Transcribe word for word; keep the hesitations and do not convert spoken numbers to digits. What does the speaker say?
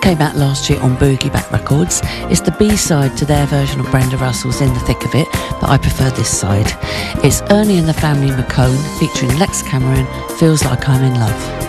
came out last year on Boogie Back Records. It's the B-side to their version of Brenda Russell's In the Thick of It, but I prefer this side. It's Ernie and the Family McCone featuring Lex Cameron, Feels Like I'm in Love.